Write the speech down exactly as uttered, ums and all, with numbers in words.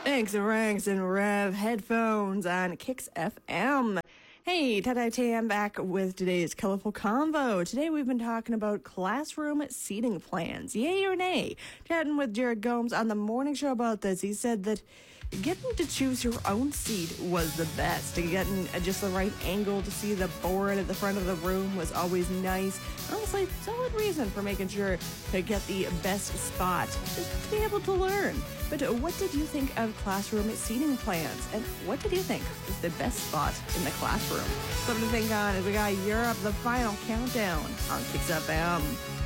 Thanks, Ranks and Rev headphones on Kicks F M. Hey, Tada Tam back with today's colorful convo. Today we've been talking about classroom seating plans. Yay or nay? Chatting with Jared Gomes on the morning show about this. He said that getting to choose your own seat was the best. Getting just the right angle to see the board at the front of the room was always nice. Honestly, solid reason for making sure to get the best spot, just to be able to learn. But what did you think of classroom seating plans? And what did you think was the best spot in the classroom? Something to think on as we got Europe, the final countdown on Kicks F M.